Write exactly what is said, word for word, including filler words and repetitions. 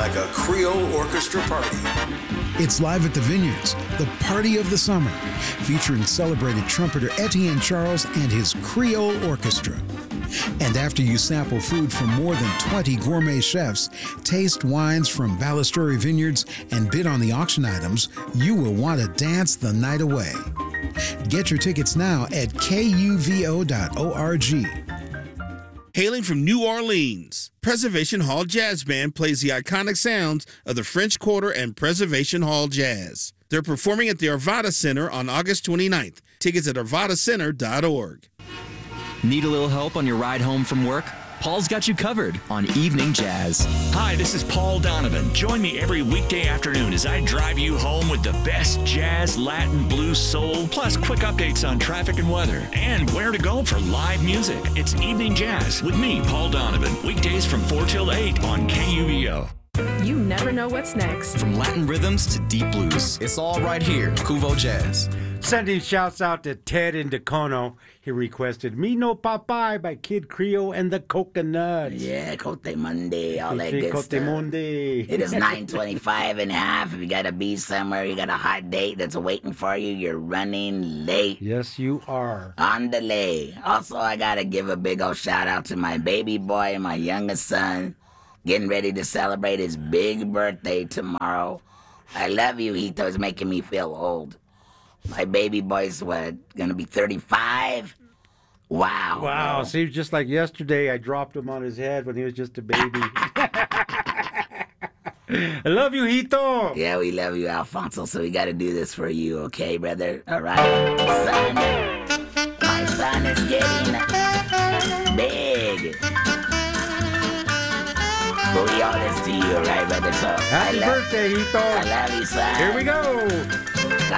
like a Creole orchestra party. It's live at the Vineyards, the party of the summer, featuring celebrated trumpeter Etienne Charles and his Creole Orchestra. And after you sample food from more than twenty gourmet chefs, taste wines from Ballasturi Vineyards, and bid on the auction items, you will want to dance the night away. Get your tickets now at K U V O dot org. Hailing from New Orleans, Preservation Hall Jazz Band plays the iconic sounds of the French Quarter and Preservation Hall Jazz. They're performing at the Arvada Center on August twenty-ninth. Tickets at arvada center dot org. Need a little help on your ride home from work? Paul's got you covered on Evening Jazz. Hi, this is Paul Donovan. Join me every weekday afternoon as I drive you home with the best jazz, Latin, blues, soul, plus quick updates on traffic and weather, and where to go for live music. It's Evening Jazz with me, Paul Donovan. Weekdays from four till eight on K U V O. You never know what's next. From Latin rhythms to deep blues, it's all right here, Cuvo Jazz. Sending shouts out to Ted in Dacono. He requested Me No Papai by Kid Creole and the Coconuts. Yeah, Cote Monday, all that Sí, good Cote stuff. Monday. It is nine twenty-five and a half. If you got to be somewhere, you got a hot date that's waiting for you, you're running late. Yes, you are. On delay. Also, I got to give a big old shout out to my baby boy and my youngest son, getting ready to celebrate his big birthday tomorrow. I love you, Hito. It's making me feel old. My baby boy's, what, gonna be thirty-five? Wow. Wow, seems just like yesterday I dropped him on his head when he was just a baby. I love you, Hito. Yeah, we love you, Alfonso, so we gotta do this for you, okay, brother? All right, son. My son is getting big. But we owe this to you, all right, brother? So Happy I love, birthday, Hito. I love you, son. Here we go.